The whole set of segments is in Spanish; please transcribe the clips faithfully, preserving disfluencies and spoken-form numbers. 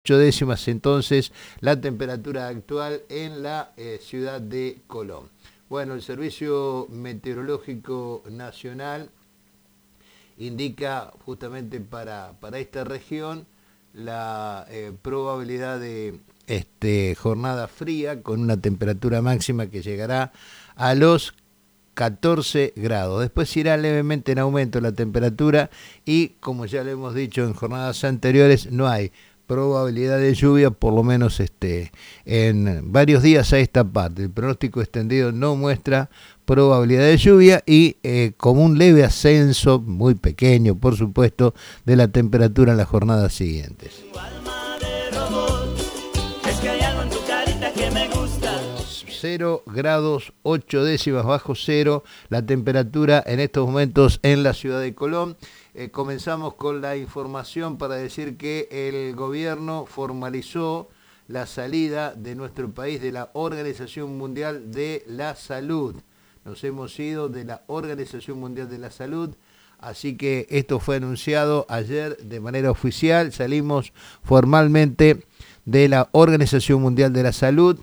ocho décimas entonces la temperatura actual en la eh, ciudad de Colón. Bueno, el Servicio Meteorológico Nacional indica justamente para, para esta región la eh, probabilidad de este, jornada fría con una temperatura máxima que llegará a los catorce grados. Después irá levemente en aumento la temperatura y, como ya le hemos dicho en jornadas anteriores, no hay probabilidad de lluvia, por lo menos este, en varios días a esta parte. El pronóstico extendido no muestra probabilidad de lluvia y eh, como un leve ascenso, muy pequeño por supuesto, de la temperatura en las jornadas siguientes. cero grados ocho décimas bajo cero la temperatura en estos momentos en la ciudad de Colón. Eh, comenzamos con la información para decir que el gobierno formalizó la salida de nuestro país de la Organización Mundial de la Salud. Nos hemos ido de la Organización Mundial de la Salud, así que esto fue anunciado ayer de manera oficial. Salimos formalmente de la Organización Mundial de la Salud.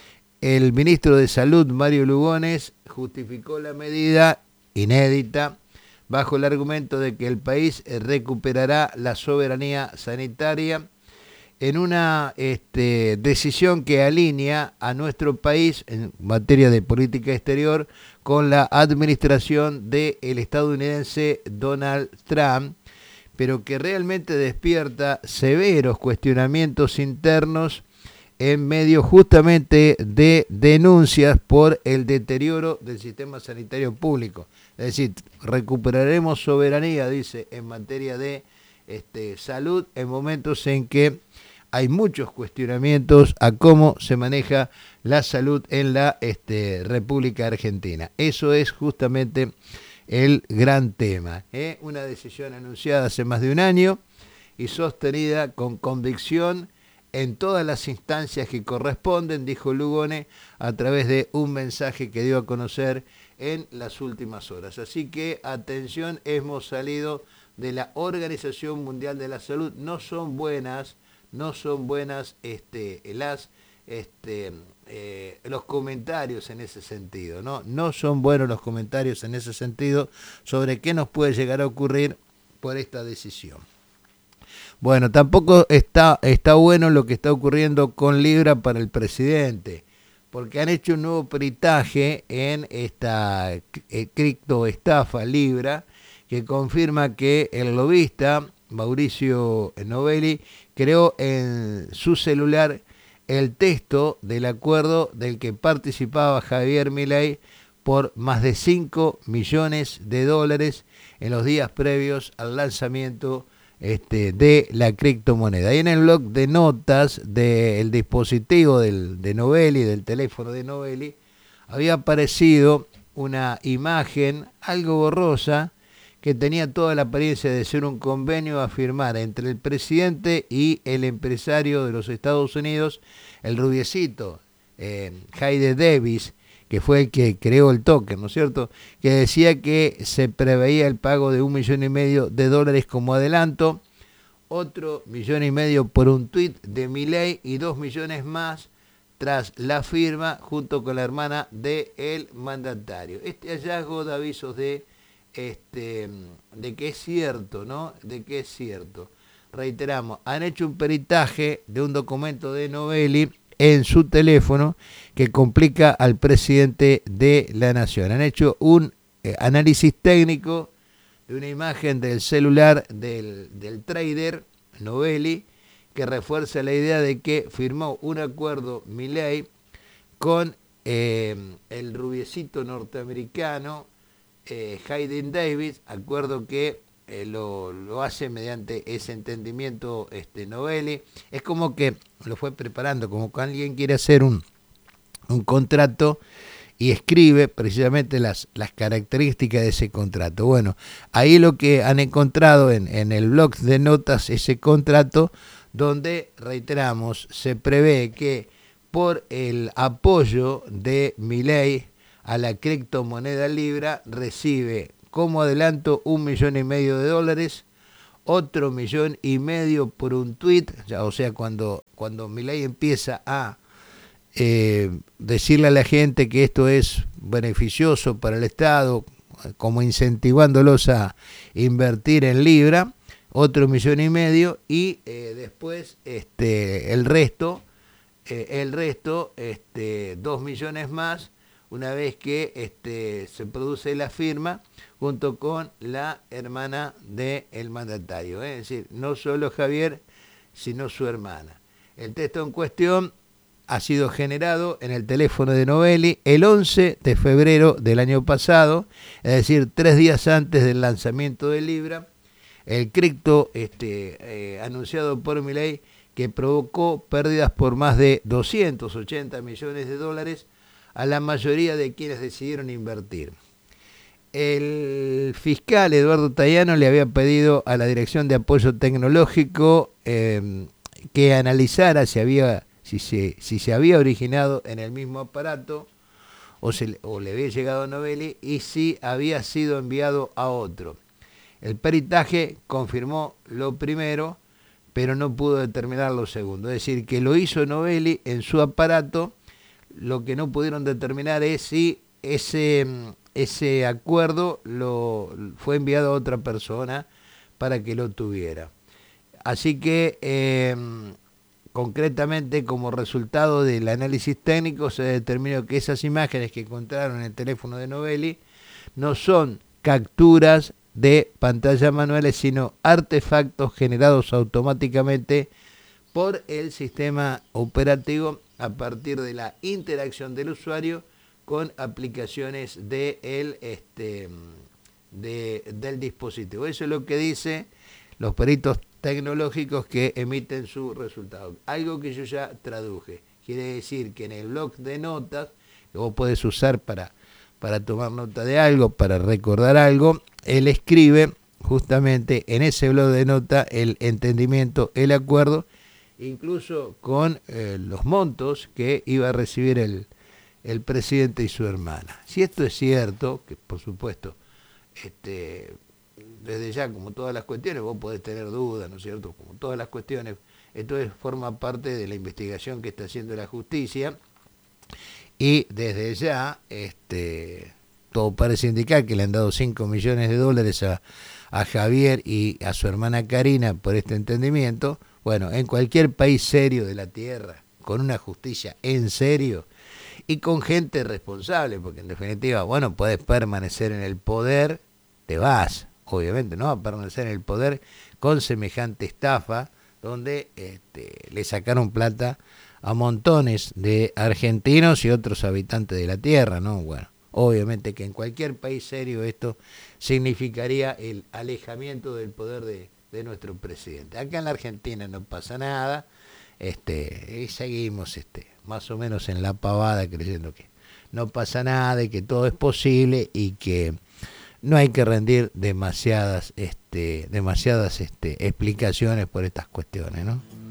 El ministro de Salud, Mario Lugones, justificó la medida inédita bajo el argumento de que el país recuperará la soberanía sanitaria en una este, decisión que alinea a nuestro país en materia de política exterior con la administración del estadounidense Donald Trump, pero que realmente despierta severos cuestionamientos internos en medio justamente de denuncias por el deterioro del sistema sanitario público. Es decir, recuperaremos soberanía, dice, en materia de este, salud, en momentos en que hay muchos cuestionamientos a cómo se maneja la salud en la este, República Argentina. Eso es justamente el gran tema, ¿eh? Una decisión anunciada hace más de un año y sostenida con convicción en todas las instancias que corresponden, dijo Lugones, a través de un mensaje que dio a conocer en las últimas horas. Así que, atención, hemos salido de la Organización Mundial de la Salud. No son buenas, no son buenas este, las, este, eh, los comentarios en ese sentido, ¿no? No son buenos los comentarios en ese sentido sobre qué nos puede llegar a ocurrir por esta decisión. Bueno, tampoco está, está bueno lo que está ocurriendo con Libra para el presidente, porque han hecho un nuevo peritaje en esta eh, criptoestafa Libra, que confirma que el lobista Mauricio Novelli creó en su celular el texto del acuerdo del que participaba Javier Milei por más de cinco millones de dólares en los días previos al lanzamiento Este, de la criptomoneda. Ahí en el blog de notas del dispositivo del, de Novelli, del teléfono de Novelli, había aparecido una imagen algo borrosa que tenía toda la apariencia de ser un convenio a firmar entre el presidente y el empresario de los Estados Unidos, el rubiecito, eh, Hyde Davis, que fue el que creó el token, ¿no es cierto?, que decía que se preveía el pago de un millón y medio de dólares como adelanto, otro millón y medio por un tuit de Milei y dos millones más tras la firma junto con la hermana del mandatario. Este hallazgo da avisos de, este, de que es cierto, ¿no?, de que es cierto. Reiteramos, han hecho un peritaje de un documento de Novelli en su teléfono que complica al presidente de la nación. Han hecho un eh, análisis técnico de una imagen del celular del, del trader Novelli que refuerza la idea de que firmó un acuerdo Milei con eh, el rubiecito norteamericano eh, Hayden Davis, acuerdo que Eh, lo, lo hace mediante ese entendimiento este, Novelli. Es como que lo fue preparando, como que alguien quiere hacer un, un contrato y escribe precisamente las, las características de ese contrato. Bueno, ahí lo que han encontrado en, en el blog de notas, ese contrato, donde, reiteramos, se prevé que por el apoyo de Milei a la criptomoneda Libra recibe como adelanto un millón y medio de dólares, otro millón y medio por un tuit, o sea, cuando, cuando Milei empieza a eh, decirle a la gente que esto es beneficioso para el Estado, como incentivándolos a invertir en libra, otro millón y medio, y eh, después este, el resto, eh, el resto, este, dos millones más, una vez que este, se produce la firma, junto con la hermana del mandatario, ¿eh? Es decir, no solo Javier, sino su hermana. El texto en cuestión ha sido generado en el teléfono de Novelli el once de febrero del año pasado, es decir, tres días antes del lanzamiento de Libra. El cripto este, eh, anunciado por Milei, que provocó pérdidas por más de doscientos ochenta millones de dólares a la mayoría de quienes decidieron invertir. El fiscal Eduardo Tayano le había pedido a la Dirección de Apoyo Tecnológico eh, que analizara si, había, si, se, si se había originado en el mismo aparato o, se, o le había llegado a Novelli y si había sido enviado a otro. El peritaje confirmó lo primero, pero no pudo determinar lo segundo. Es decir, que lo hizo Novelli en su aparato. Lo que no pudieron determinar es si ese, ese acuerdo lo, fue enviado a otra persona para que lo tuviera. Así que, eh, concretamente, como resultado del análisis técnico, se determinó que esas imágenes que encontraron en el teléfono de Novelli no son capturas de pantalla manuales, sino artefactos generados automáticamente por el sistema operativo a partir de la interacción del usuario con aplicaciones de el, este, de, del dispositivo. Eso es lo que dicen los peritos tecnológicos que emiten su resultado. Algo que yo ya traduje. Quiere decir que en el blog de notas, que vos podés usar para, para tomar nota de algo, para recordar algo, él escribe justamente en ese blog de notas el entendimiento, el acuerdo, incluso con eh, los montos que iba a recibir el, el presidente y su hermana. Si esto es cierto, que por supuesto, este, desde ya, como todas las cuestiones, vos podés tener dudas, ¿no es cierto? Como todas las cuestiones, esto es, forma parte de la investigación que está haciendo la justicia, y desde ya, este, todo parece indicar que le han dado cinco millones de dólares a, a Javier y a su hermana Karina por este entendimiento. Bueno, en cualquier país serio de la tierra, con una justicia en serio y con gente responsable, porque en definitiva, bueno, podés permanecer en el poder, te vas, obviamente, ¿no? A permanecer en el poder con semejante estafa, donde este, le sacaron plata a montones de argentinos y otros habitantes de la tierra, ¿no? Bueno, obviamente que en cualquier país serio esto significaría el alejamiento del poder de de nuestro presidente. Acá en la Argentina no pasa nada, este, y seguimos este, más o menos en la pavada, creyendo que no pasa nada y que todo es posible y que no hay que rendir demasiadas, este, demasiadas este, explicaciones por estas cuestiones, ¿no?